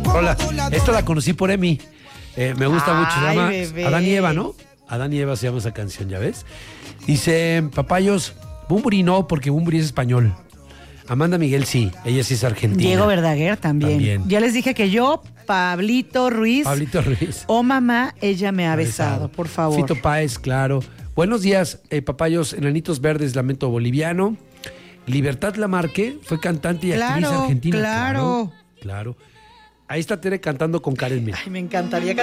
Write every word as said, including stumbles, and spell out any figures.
Hola, esta la conocí por Emi. Eh, me gusta Ay, mucho. Se llama bebé. Adán y Eva, ¿no? Adán y Eva se llama esa canción, ¿ya ves? Dice, papayos, Bumburi no, porque Bumburi es español. Amanda Miguel sí, ella sí es argentina. Diego Verdaguer también. También. Ya les dije que yo, Pablito Ruiz. Pablito Ruiz. Oh, mamá, ella me ha besado, Besado. por favor. Fito Páez, claro. Buenos días, eh, papayos, enanitos verdes, lamento boliviano. Libertad Lamarque fue cantante y actriz Claro, argentina. claro. Claro. Claro. Ahí está Tere cantando con Karen Mira. Ay, me encantaría